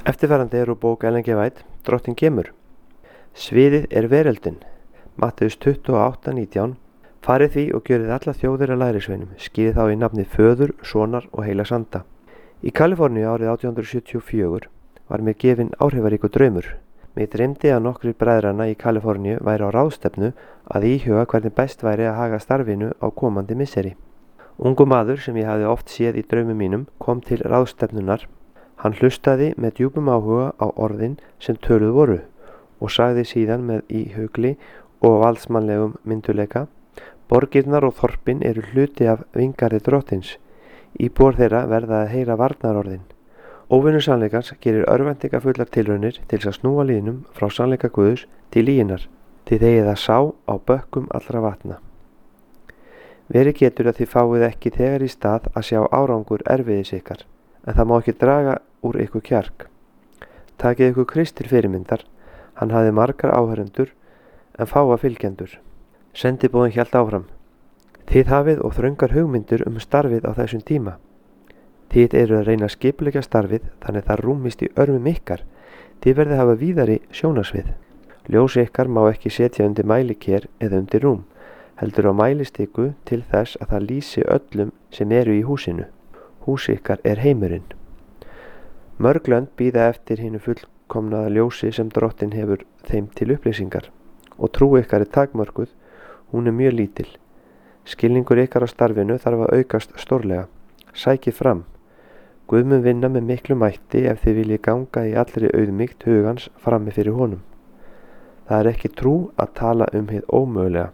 Eftirfarandi úr bók Ellen G. White, Drottinn kemur. Sviðið veröldin. Mattheus 28:19. Farið því og gjörið alla þjóðir að lærisveinum, skýrið þá í nafni Föður, Sonar og Heilags Anda. Í Kaliforníu árið 1874 var mér gefinn áhrifaríkur draumur. Mig dreymdi að nokkrir bræðranna í Kaliforníu væri á ráðstefnu að íhuga hvernig best væri að haga starfinu á komandi misseri. Ungur maður sem ég hafði oft séð í draumum mínum kom til ráðstefnunar. Hann hlustaði með djúpum áhuga á orðin sem töluð voru og sagði síðan með íhugli og valdsmannlegum myndugleika: borgirnar og þorpin eru hluti af vingarði drottins. Íbúar þeirra verða að heyra varnarorðin. Óvinur sannleikans gerir örvæntingafullar tilraunir til að snúa lýðnum frá sannleika Guðs til lyginnar, því þegið það sá á bökkum allra vatna. Verið getur að þið fáið ekki þegar í stað að sjá árangur erfiðis ykkar, en það má ekki draga úr ykkur kjark. Takið ykkur Krist til fyrirmyndar, hann hafði margar áhörendur en fáa fylgjendur. Sendiboðinn hélt áfram: þið hafið og þröngar hugmyndir starfið á þessum tíma. Þið eru að reyna að skipuleggja starfið þannig það rúmist í örmum ykkar. Þið verðið hafa víðari sjónarsvið. Ljós ykkar má ekki setja undir mæliker eða undir rúm, heldur á mælistiku til þess að það lýsi öllum sem eru í húsinu. Hús ykkar heimurinn. Mörg lönd bíða eftir hinu fullkomnaða ljósi sem Drottinn hefur þeim til upplýsingar og trú ykkar takmörkuð, hún mjög lítil. Skilningur ykkar á starfinu þarf að aukast stórlega. Sækið fram. Guð mun vinna með miklu mætti ef þið viljið ganga í allri auðmýkt hugans frammi fyrir honum. Það ekki trú að tala hið ómögulega.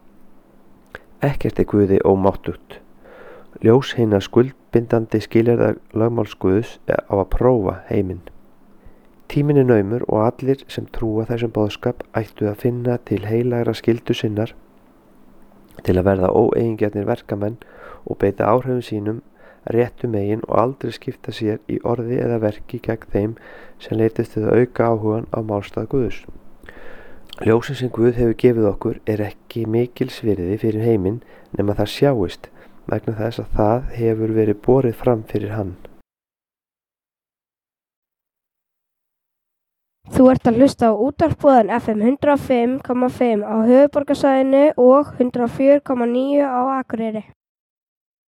Ekkert Guði ómáttugt. Ljós hinna skuldbindandi skilyrða lögmáls Guðs á að prófa heiminn. Tíminn naumur og allir sem trúa þessum boðskap ættu að finna til heilagra skyldu sinnar til að verða óeigingjarnir verkamenn og beita áhrifum sínum réttu megin og aldrei skipta sér í orði eða verki gegn þeim sem leitast til að auka áhugan á málstað Guðs. Ljósin sem Guð hefur gefið okkur ekki mikils virði fyrir heiminn nema það sjáist, vegna þess að það hefur verið borið fram fyrir hann. Þú ert að hlusta á útvarpsboðan FM 105,5 á höfuðborgarsvæðinu og 104,9 á Akureyri.